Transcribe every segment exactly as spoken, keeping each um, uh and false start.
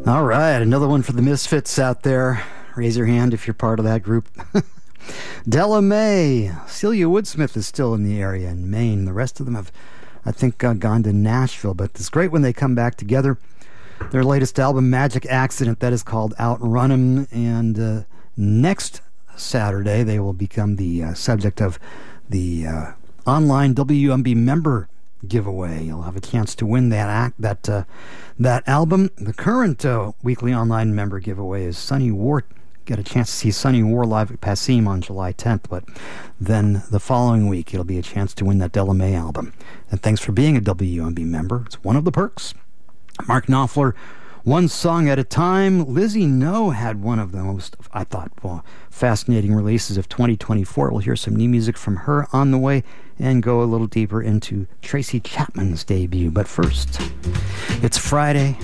All right, another one for the misfits out there. Raise your hand if you're part of that group. Della Mae. Celia Woodsmith is still in the area in Maine. The rest of them have, I think, uh, gone to Nashville. But it's great when they come back together. Their latest album, Magic Accident, that is called Outrun 'Em. And uh, next Saturday, they will become the uh, subject of the uh, online W U M B member giveaway. You'll have a chance to win that act, that uh, that album. The current uh, weekly online member giveaway is Sonny War. Get a chance to see Sonny War live at Passim on July tenth, but then the following week it'll be a chance to win that Della Mae album. And thanks for being a W U M B member. It's one of the perks. Mark Knopfler, One Song at a Time. Lizzie No had one of the most, I thought, well, fascinating releases of twenty twenty-four. We'll hear some new music from her on the way and go a little deeper into Tracy Chapman's debut. But first, it's Friday.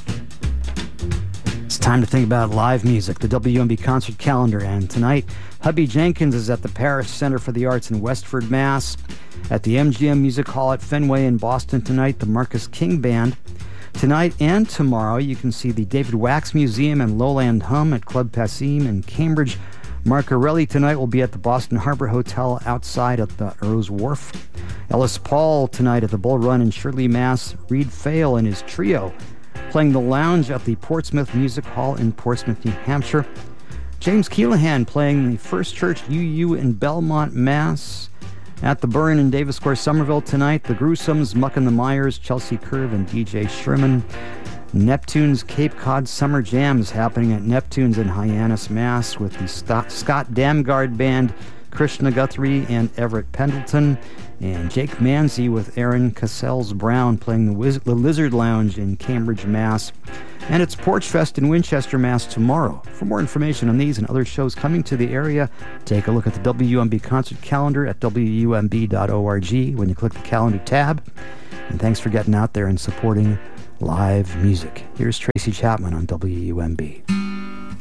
It's time to think about live music, the W U M B concert calendar. And tonight, Hubby Jenkins is at the Parish Center for the Arts in Westford, Mass. At the M G M Music Hall at Fenway in Boston tonight, the Marcus King Band. Tonight and tomorrow, you can see the David Wax Museum and Lowland Hum at Club Passim in Cambridge. Mark Arelli tonight will be at the Boston Harbor Hotel outside at the Rose Wharf. Ellis Paul tonight at the Bull Run in Shirley, Mass. Reed Fail and his trio playing the Lounge at the Portsmouth Music Hall in Portsmouth, New Hampshire. James Keelahan playing the First Church U U in Belmont, Mass. At the Burn in Davis Square, Somerville tonight, the Gruesomes, Muck and the Myers, Chelsea Curve, and D J Sherman. Neptune's Cape Cod Summer Jams happening at Neptune's in Hyannis, Mass. with the Scott Damgard Band, Krishna Guthrie and Everett Pendleton. And Jake Manzi with Aaron Cassells Brown playing the, Wiz- the Lizard Lounge in Cambridge, Mass. And it's Porch Fest in Winchester, Mass. tomorrow. For more information on these and other shows coming to the area, take a look at the W U M B concert calendar at W U M B dot org when you click the calendar tab. And thanks for getting out there and supporting live music. Here's Tracy Chapman on W U M B.